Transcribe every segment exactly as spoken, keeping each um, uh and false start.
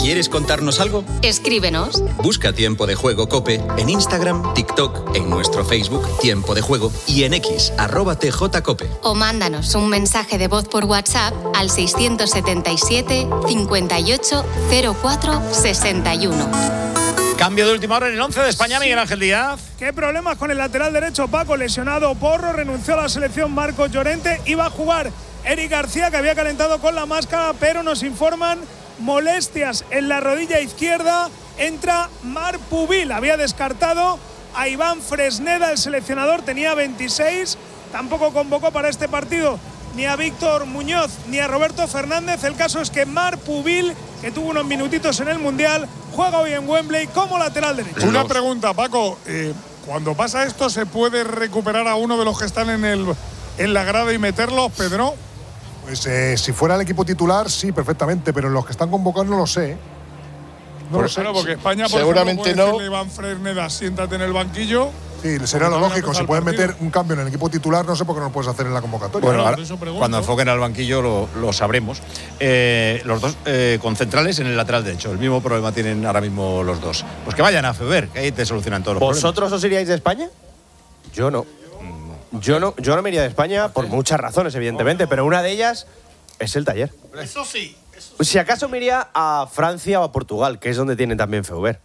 ¿Quieres contarnos algo? Escríbenos. Busca Tiempo de Juego COPE en Instagram, TikTok, en nuestro Facebook Tiempo de Juego y en X, arroba tjcope. O mándanos un mensaje de voz por WhatsApp al seiscientos setenta y siete, cincuenta y ocho, cero cuatro, sesenta y uno. Cambio de última hora en el once de España, Miguel Ángel Díaz. ¿Qué problemas con el lateral derecho? Paco, lesionado Porro, renunció a la selección Marcos Llorente, iba a jugar Eric García, que había calentado con la máscara, pero nos informan molestias en la rodilla izquierda. Entra Marc Pubil, había descartado a Iván Fresneda, el seleccionador, tenía veintiséis, tampoco convocó para este partido ni a Víctor Muñoz ni a Roberto Fernández. El caso es que Marc Pubil, que tuvo unos minutitos en el Mundial, juega hoy en Wembley como lateral derecho. Una pregunta, Paco, eh, cuando pasa esto, ¿se puede recuperar a uno de los que están en, el, en la grada y meterlos, Pedro? Pues eh, si fuera el equipo titular, sí, perfectamente, pero los que están convocados no lo sé. No lo sé. Bueno, porque España, por seguramente ejemplo, puede no. decirle a Iván Fresneda, siéntate en el banquillo. Sí, sería lo lógico. Si pueden meter un cambio en el equipo titular, no sé por qué no lo puedes hacer en la convocatoria. Bueno, ahora, cuando enfoquen al banquillo lo, lo sabremos. Eh, los dos eh, con centrales en el lateral derecho. El mismo problema tienen ahora mismo los dos. Pues que vayan a Feber, que ahí te solucionan todos los problemas. ¿Vosotros os iríais de España? Yo no. Yo no, yo no me iría de España por muchas razones, evidentemente, pero una de ellas es el taller. Eso sí. Eso sí. Si acaso me iría a Francia o a Portugal, que es donde tienen también Feuber.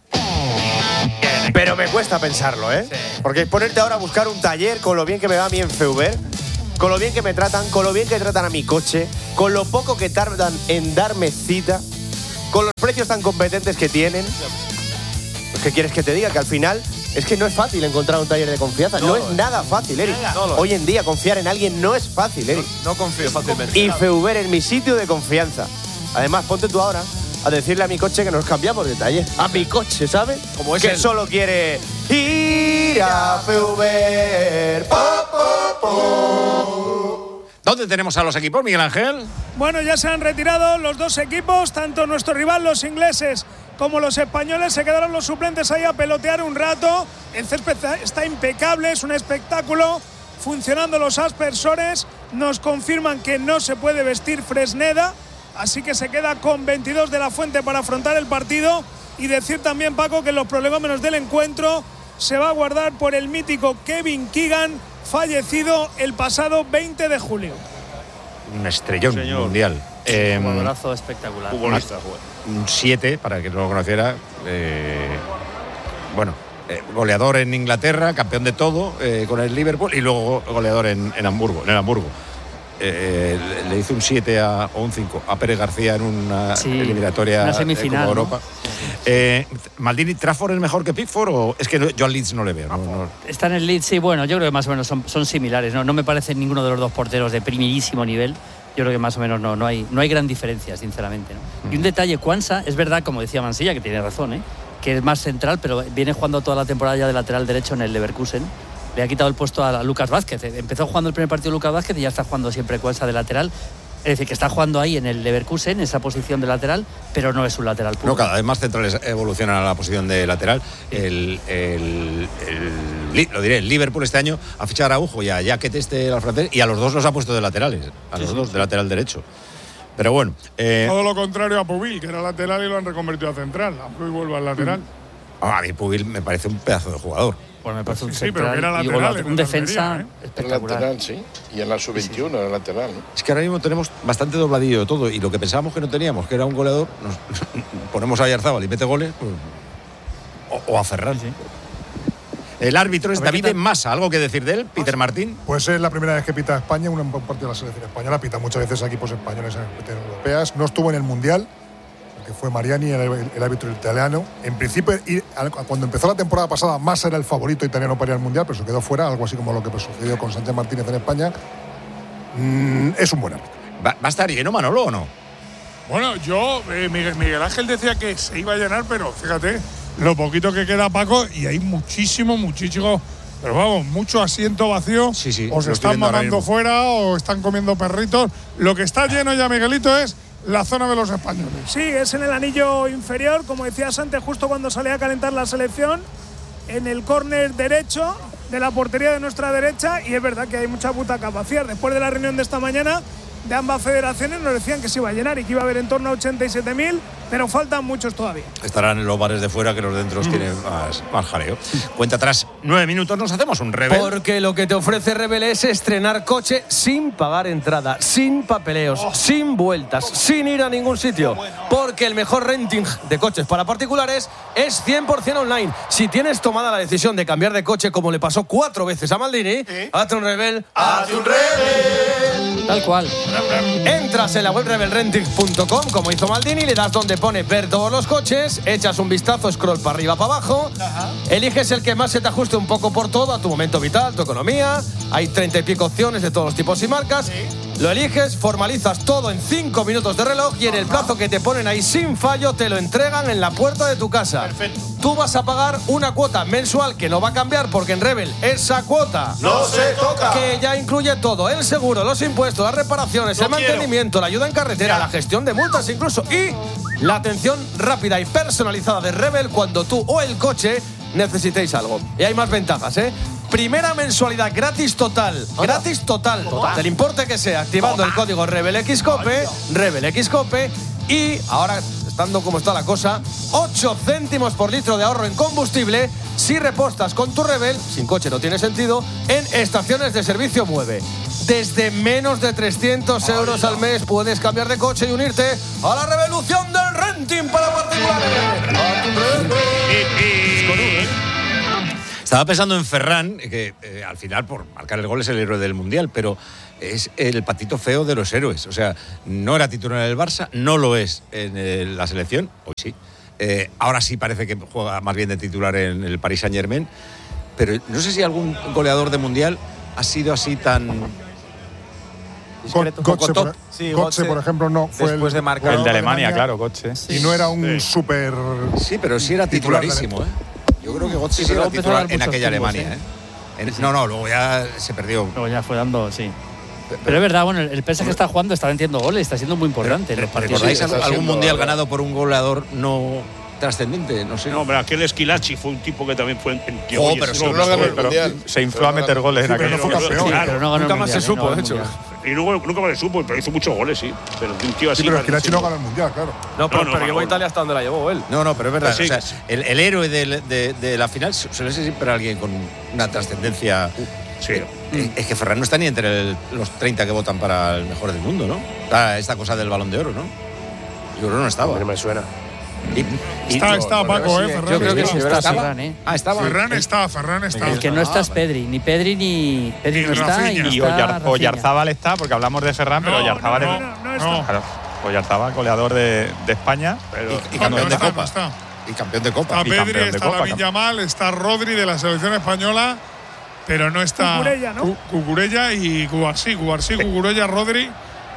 Pero me cuesta pensarlo, ¿eh? Sí. Porque ponerte ahora a buscar un taller con lo bien que me va a mí en Feuber, con lo bien que me tratan, con lo bien que tratan a mi coche, con lo poco que tardan en darme cita, con los precios tan competentes que tienen. ¿Qué quieres que te diga? Que al final es que no es fácil encontrar un taller de confianza. No, no es nada fácil, Eric. No Hoy en día confiar en alguien no es fácil, Eric. No, no confío fácilmente. Y Feuber es mi sitio de confianza. Además, ponte tú ahora a decirle a mi coche que nos cambiamos de taller. A mi coche, ¿sabes? Como es que él. Solo quiere ir a Feuber. Po, po, po. ¿Dónde tenemos a los equipos, Miguel Ángel? Bueno, ya se han retirado los dos equipos, tanto nuestro rival, los ingleses, como los españoles. Se quedaron los suplentes ahí a pelotear un rato. El césped está impecable, es un espectáculo. Funcionando los aspersores, nos confirman que no se puede vestir Fresneda, así que se queda con veintidós de la Fuente para afrontar el partido. Y decir también, Paco, que los prolegómenos del encuentro se va a guardar por el mítico Kevin Keegan, fallecido el pasado veinte de julio. Un estrellón Señor. mundial. Eh, un jugadorazo espectacular. Futbolista. Un siete, para que no lo conociera. Eh, bueno, eh, goleador en Inglaterra, campeón de todo eh, con el Liverpool y luego goleador en, en Hamburgo, en el Hamburgo. Eh, le, le hizo un siete a, o un cinco a Pérez García en una sí, eliminatoria una semifinal, de Europa. ¿no? Eh, ¿Maldini, Trafford es mejor que Pickford o es que no, yo al Leeds no le veo? No, no. Está en el Leeds, sí, bueno, yo creo que más o menos son, son similares, ¿no? No me parece ninguno de los dos porteros de primerísimo nivel. Yo creo que más o menos no, no, hay, no hay gran diferencia, sinceramente, ¿no? Y un detalle, Quansah, es verdad, como decía Mansilla, que tiene razón, ¿eh? Que es más central, pero viene jugando toda la temporada ya de lateral derecho en el Leverkusen. Le ha quitado el puesto a Lucas Vázquez. Empezó jugando el primer partido Lucas Vázquez y ya está jugando siempre Quansah de lateral. Es decir, que está jugando ahí en el Leverkusen, en esa posición de lateral, pero no es un lateral puro. No, cada vez más centrales evolucionan a la posición de lateral. El, el, el, lo diré, el Liverpool este año ha fichado a Araujo y a Jaquet, este al francés, y a los dos los ha puesto de laterales, a los sí, dos sí. de lateral derecho. Pero bueno. Eh, Todo lo contrario a Pubil, que era lateral y lo han reconvertido a central. A Pubil vuelve al lateral. A mí Pubil me parece un pedazo de jugador. Bueno, me parece un sí, central, pero que era lateral, y un defensa Almería, ¿eh? espectacular. Lateral, sí. Y en la sub veintiuno era lateral, ¿no? Es que ahora mismo tenemos bastante dobladillo de todo y lo que pensábamos que no teníamos, que era un goleador, nos ponemos a Yarzábal y mete goles, pues, o, o a Ferran. Sí. El árbitro es David Massa, ¿algo que decir de él, Peter Martín? Pues es la primera vez que pita España, un partido de la selección española, pita muchas veces a equipos españoles en competiciones europeas, no estuvo en el Mundial, que fue Mariani, el, el árbitro italiano. En principio, y, cuando empezó la temporada pasada, Massa era el favorito italiano para ir al Mundial, pero se quedó fuera, algo así como lo que sucedió con Sánchez Martínez en España. Mm, es un buen árbitro. ¿Va, ¿Va a estar lleno Manolo o no? Bueno, yo, eh, Miguel, Miguel Ángel decía que se iba a llenar, pero fíjate, lo poquito que queda, Paco, y hay muchísimo, muchísimo, pero vamos, mucho asiento vacío. Sí, sí, o se están mamando fuera o están comiendo perritos. Lo que está lleno ya, Miguelito, es la zona de los españoles. Sí, es en el anillo inferior, como decías antes, justo cuando salía a calentar la selección, en el córner derecho de la portería de nuestra derecha, y es verdad que hay mucha butaca vacía. Después de la reunión de esta mañana de ambas federaciones nos decían que se iba a llenar y que iba a haber en torno a ochenta y siete mil, pero faltan muchos todavía. Estarán en los bares de fuera que los dentro mm. tienen más, más jaleo. Cuenta atrás, nueve minutos, nos hacemos un Rebel. Porque lo que te ofrece Rebel es estrenar coche sin pagar entrada, sin papeleos, oh. sin vueltas, sin ir a ningún sitio. Porque el mejor renting de coches para particulares es cien por ciento online. Si tienes tomada la decisión de cambiar de coche, como le pasó cuatro veces a Maldini, ¿Eh? hazte un Rebel, hazte un Rebel. Tal cual. Entras en la web rebel renting punto com, como hizo Maldini, le das donde pone ver todos los coches, echas un vistazo, scroll para arriba, para abajo, Ajá. eliges el que más se te ajuste un poco por todo, a tu momento vital, tu economía. Hay treinta y pico opciones de todos los tipos y marcas. ¿Sí? Lo eliges, formalizas todo en cinco minutos de reloj y en el plazo que te ponen ahí sin fallo te lo entregan en la puerta de tu casa. Perfecto. Tú vas a pagar una cuota mensual que no va a cambiar porque en Rebel esa cuota no se toca. Que ya incluye todo, el seguro, los impuestos, las reparaciones, no el mantenimiento, quiero. la ayuda en carretera, ya. la gestión de multas incluso y la atención rápida y personalizada de Rebel cuando tú o el coche necesitéis algo. Y hay más ventajas, ¿eh? Primera mensualidad gratis total. Hola. Gratis total. total. Del importe que sea, activando Hola. el código RebelXCope, RebelXCope. Y ahora, estando como está la cosa, ocho céntimos por litro de ahorro en combustible si repostas con tu Rebel, sin coche no tiene sentido, en estaciones de servicio Mueve. Desde menos de trescientos euros al mes puedes cambiar de coche y unirte a la revolución del renting para particulares. Estaba pensando en Ferran, que eh, al final por marcar el gol es el héroe del Mundial, pero es el patito feo de los héroes. O sea, no era titular en el Barça, no lo es en el, la selección, hoy sí. Eh, ahora sí parece que juega más bien de titular en el Paris Saint-Germain, pero no sé si algún goleador de Mundial ha sido así tan... Götze, por, sí, Götze, por ejemplo, no fue después el, de marcar el de Alemania, claro, Götze. Sí. Y no era un sí. súper... Sí, pero sí era titularísimo, ¿eh? Yo creo que Götze sí, era titular en aquella tiempos, Alemania, ¿eh? En, sí. No, no, luego ya se perdió. Luego ya fue dando, sí. Pero, pero es verdad, bueno, el P S G está jugando, está metiendo goles, está siendo muy importante. Pero, pero, ¿recordáis sí, algún mundial ganado por un goleador no trascendente? No sé. No, pero aquel Esquilachi fue un tipo que también fue en, en oh, pero, no, no ganó el mundial. Se infló a meter goles en aquel mundial. Pero no ganó nunca más se supo, no, de hecho. Y luego nunca más se supo, pero hizo muchos goles, sí. Pero un tío así. Sí, pero Esquilachi no ganó el mundial, claro. No, pero, no, no, pero llevó a Italia hasta donde la llevó él. No, no, pero es verdad. Pues sí, o sea, el, el héroe de, de, de la final suele ser siempre alguien con una trascendencia. Sí. Mm. Es que Ferran no está ni entre el, los treinta que votan para el mejor del mundo, ¿no? Está esta cosa del Balón de Oro, ¿no? Yo creo que no estaba. No me suena. Y, y está, está Paco, ¿eh? Ferran. Yo creo que sí, está Ferran, ¿eh? Ah, estaba. Ferran está, Ferran está. El que no está es Pedri. Ni Pedri ni. Pedri no está. Y, y Oyarzábal está, porque hablamos de Ferran, pero no, Oyarzábal no, es. No, no está. Claro, Oyarzábal, goleador de, de España. Pero, y, y no, campeón no de está, Copa. No está. Y campeón de Copa. Está Pedri, está Lamine Yamal, está Rodri de la selección española, pero no está. Cucurella, ¿no? Cucurella y Cubarsí. Cubarsí, Cucurella, Rodri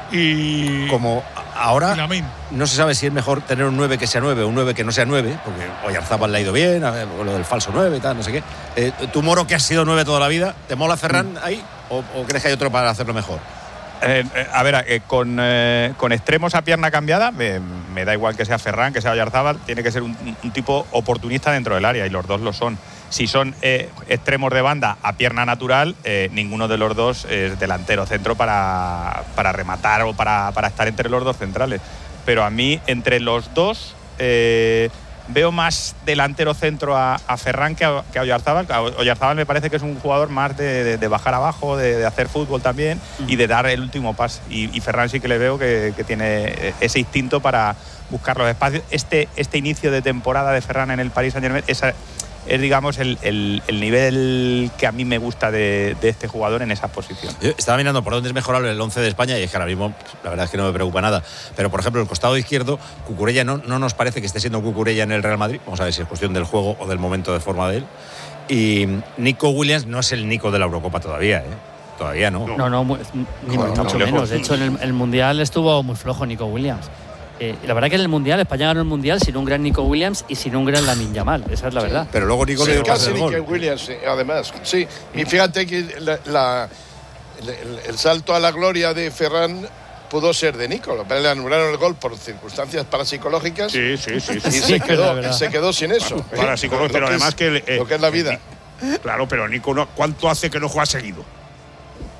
y. Como ahora y Lamine. No se sabe si es mejor tener un nueve que sea nueve o un nueve que no sea nueve, porque Oyarzábal le ha ido bien, a ver, lo del falso nueve y tal, no sé qué. Eh, ¿Tu Moro, que has sido nueve toda la vida, te mola Ferran mm. ahí? ¿O, ¿O crees que hay otro para hacerlo mejor? Eh, eh, a ver, eh, con, eh, con extremos a pierna cambiada, me, me da igual que sea Ferran, que sea Oyarzábal, tiene que ser un, un tipo oportunista dentro del área, y los dos lo son. Si son eh, extremos de banda a pierna natural, eh, ninguno de los dos es delantero centro para, para rematar o para, para estar entre los dos centrales. Pero a mí, entre los dos, eh, veo más delantero centro a, a Ferran que a, que a Oyarzábal. Oyarzábal me parece que es un jugador más de, de, de bajar abajo, de, de hacer fútbol también mm. y de dar el último pase. Y, y Ferran sí que le veo que, que tiene ese instinto para buscar los espacios. Este, este inicio de temporada de Ferran en el Paris Saint-Germain, esa es, digamos, el, el, el nivel que a mí me gusta de, de este jugador en esa posición. Yo estaba mirando por dónde es mejorable el once de España y es que ahora mismo la verdad es que no me preocupa nada. Pero, por ejemplo, el costado izquierdo, Cucurella no, no nos parece que esté siendo Cucurella en el Real Madrid. Vamos a ver si es cuestión del juego o del momento de forma de él. Y Nico Williams no es el Nico de la Eurocopa todavía, ¿eh? Todavía no. No, no, muy, ni Joder, mucho menos. Lejos. De hecho, en el, el Mundial estuvo muy flojo Nico Williams. Eh, la verdad que en el Mundial, España ganó el Mundial sin un gran Nico Williams y sin un gran Lamine Yamal. Esa es la verdad. Sí, pero luego Nico sí, le casi Nico Williams, además. Sí, y fíjate que la, la, el, el salto a la gloria de Ferran pudo ser de Nico. Le anularon el gol por circunstancias parapsicológicas. Sí, sí, sí. sí. Y sí, se, quedó, se quedó sin eso. Parapsicológico, pero además es, que… Eh, lo que es la vida. Claro, pero Nico, no, ¿cuánto hace que no juega seguido?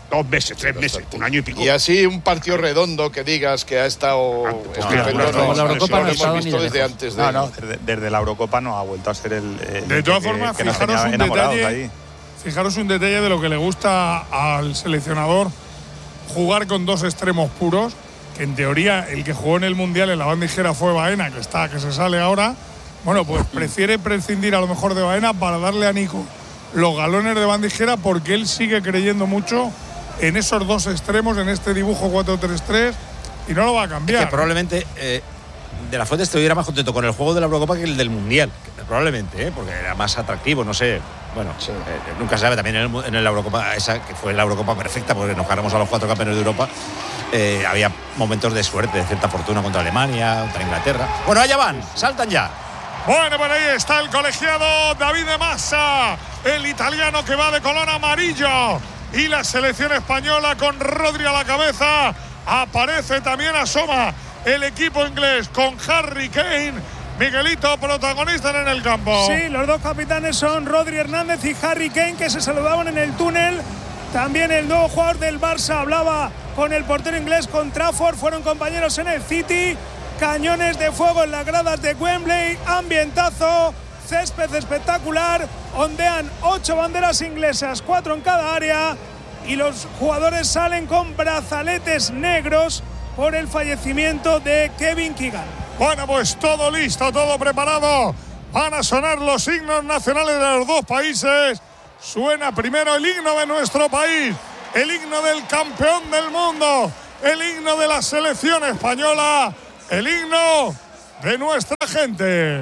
Dos meses, tres meses, un año y pico. Y así un partido redondo que digas que ha estado pues, estupendo, no, no, la Eurocopa lo no ha hemos estado visto ni de desde lejos. antes de No, no, desde, desde la Eurocopa no ha vuelto a ser el, el De todas que, formas, que nos fijaros tenía un enamorados detalle, ahí. fijaros un detalle de lo que le gusta al seleccionador jugar con dos extremos puros, que en teoría el que jugó en el Mundial en la bandejera fue Baena, que está, que se sale ahora. Bueno, pues prefiere prescindir a lo mejor de Baena para darle a Nico los galones de bandejera, porque él sigue creyendo mucho en esos dos extremos, en este dibujo cuatro tres tres, y no lo va a cambiar. Es que probablemente eh, De la Fuente estuviera más contento con el juego de la Eurocopa que el del Mundial. Probablemente, ¿eh? Porque era más atractivo, no sé. Bueno, sí. eh, nunca se sabe. También en, el, en la Eurocopa, esa que fue la Eurocopa perfecta, porque nos ganamos a los cuatro campeones de Europa, eh, había momentos de suerte, de cierta fortuna contra Alemania, contra Inglaterra. Bueno, allá van, saltan ya. Bueno, por ahí está el colegiado David de Massa, el italiano que va de color amarillo. Y la selección española con Rodri a la cabeza. Aparece también, asoma el equipo inglés con Harry Kane. Miguelito, protagonista en el campo. Sí, los dos capitanes son Rodri Hernández y Harry Kane, que se saludaban en el túnel. También el nuevo jugador del Barça hablaba con el portero inglés, con Trafford. Fueron compañeros en el City. Cañones de fuego en las gradas de Wembley. Ambientazo. Césped espectacular, ondean ocho banderas inglesas, cuatro en cada área, y los jugadores salen con brazaletes negros por el fallecimiento de Kevin Keegan. Bueno, pues todo listo, todo preparado. Van a sonar los himnos nacionales de los dos países. Suena primero el himno de nuestro país, el himno del campeón del mundo, el himno de la selección española, el himno de nuestra gente.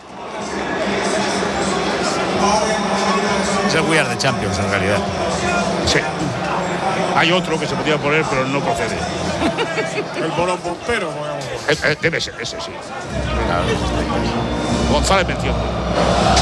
Es el We Are the Champions, en realidad. Sí. Hay otro que se podía poner, pero no procede. El bolón bombero. Debe ser ese, sí. González mención.